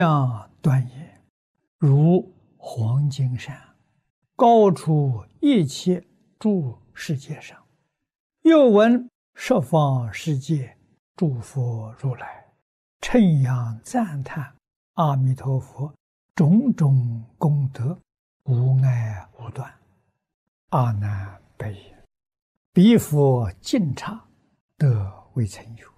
断也，如黄金山，高出一切诸世界上。又闻十方世界诸佛如来称扬赞叹阿弥陀佛种种功德，无碍无断。阿难白言：彼佛尽刹，得未曾有。